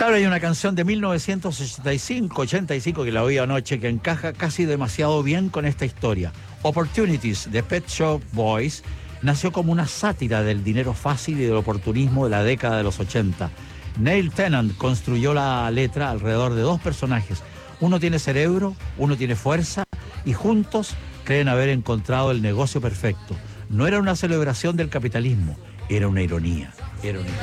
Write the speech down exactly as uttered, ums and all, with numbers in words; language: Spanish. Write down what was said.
Claro, hay una canción de mil novecientos ochenta y cinco, ochenta y cinco que la oí anoche que encaja casi demasiado bien con esta historia. Opportunities de Pet Shop Boys nació como una sátira del dinero fácil y del oportunismo de la década de los ochenta. Neil Tennant construyó la letra alrededor de dos personajes. Uno tiene cerebro, uno tiene fuerza y juntos creen haber encontrado el negocio perfecto. No era una celebración del capitalismo, era una ironía. Era una ironía.